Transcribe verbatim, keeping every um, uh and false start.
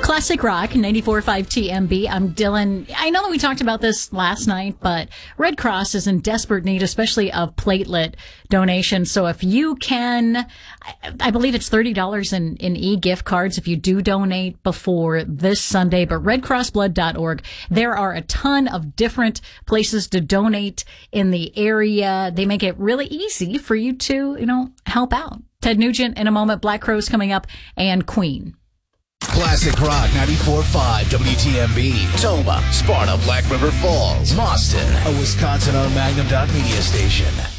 Classic Rock, ninety-four point five T M B. I'm Dylan. I know that we talked about this last night, but Red Cross is in desperate need, especially of platelet donations. So if you can, I, I believe it's thirty dollars in, in e-gift cards if you do donate before this Sunday. But red cross blood dot org, there are a ton of different places to donate in the area. They make it really easy for you to, you know, help out. Ted Nugent in a moment, Black Crowes coming up, and Queen. Classic Rock ninety-four point five W T M B, Toma, Sparta, Black River Falls, Boston, a Wisconsin-owned Magnum Dot Media station.